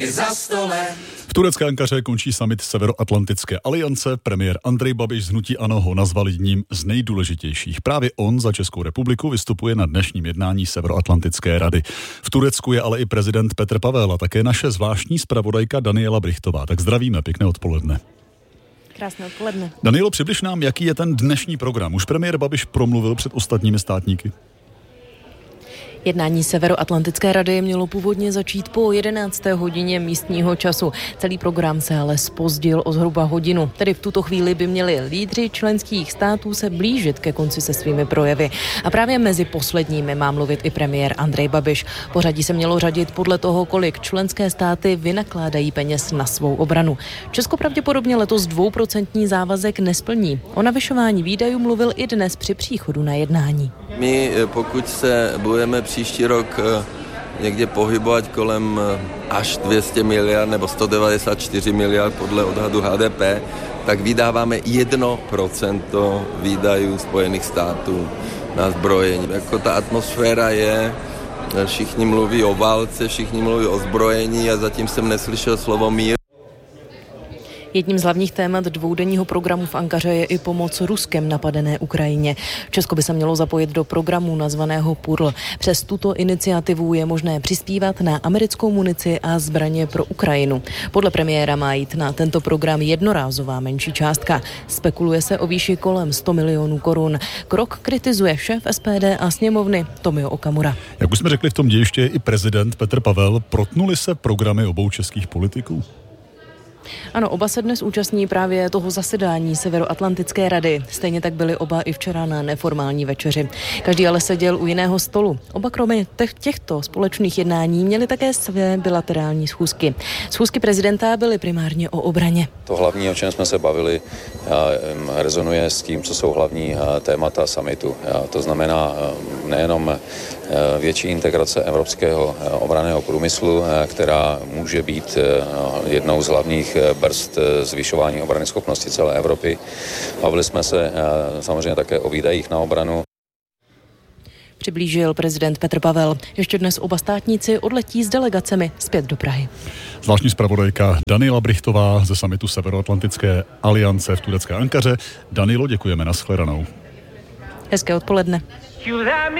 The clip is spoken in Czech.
i za 100 let. V turecké Ankaře končí summit Severoatlantické aliance. Premiér Andrej Babiš z hnutí ANO ho nazval jedním z nejdůležitějších. Právě on za Českou republiku vystupuje na dnešním jednání Severoatlantické rady. V Turecku je ale i prezident Petr Pavel a také naše zvláštní zpravodajka Daniela Brichtová. Tak zdravíme, pěkné odpoledne. Krásné odpoledne. Danielo, přibliž nám, jaký je ten dnešní program. Už premiér Babiš promluvil před ostatními státníky? Jednání Severoatlantické rady mělo původně začít po 11. hodině místního času. Celý program se ale zpozdil o zhruba hodinu. Tedy v tuto chvíli by měli lídři členských států se blížit ke konci se svými projevy. A právě mezi posledními má mluvit i premiér Andrej Babiš. Pořadí se mělo řadit podle toho, kolik členské státy vynakládají peněz na svou obranu. Česko pravděpodobně letos 2% závazek nesplní. O navyšování výdajů mluvil i dnes při příchodu na jednání. My, pokud se budeme příští rok někde pohybovat kolem až 200 miliard nebo 194 miliard podle odhadu HDP, tak vydáváme 1% výdajů Spojených států na zbrojení. Jako ta atmosféra je, všichni mluví o válce, všichni mluví o zbrojení a zatím jsem neslyšel slovo mír. Jedním z hlavních témat dvoudenního programu v Ankaře je i pomoc Ruskem napadené Ukrajině. Česko by se mělo zapojit do programu nazvaného PURL. Přes tuto iniciativu je možné přispívat na americkou munici a zbraně pro Ukrajinu. Podle premiéra má jít na tento program jednorázová menší částka. Spekuluje se o výši kolem 100 milionů korun. Krok kritizuje šéf SPD a sněmovny Tomio Okamura. Jak už jsme řekli, v tom dějiště je i prezident Petr Pavel. Protnuly se programy obou českých politiků? Ano, oba se dnes účastní právě toho zasedání Severoatlantické rady. Stejně tak byli oba i včera na neformální večeři. Každý ale seděl u jiného stolu. Oba kromě těchto společných jednání měli také své bilaterální schůzky. Schůzky prezidenta byly primárně o obraně. To hlavní, o čem jsme se bavili, rezonuje s tím, co jsou hlavní témata summitu. To znamená nejenom větší integrace evropského obranného průmyslu, která může být jednou z hlavních brzd zvyšování obrany schopnosti celé Evropy. Bavili jsme se samozřejmě také o výdajích na obranu. Přiblížil prezident Petr Pavel. Ještě dnes oba státníci odletí s delegacemi zpět do Prahy. Zvláštní zpravodajka Daniela Brichtová ze summitu Severoatlantické aliance v turecké Ankaře. Danilo, děkujeme, nashledanou. Hezké odpoledne.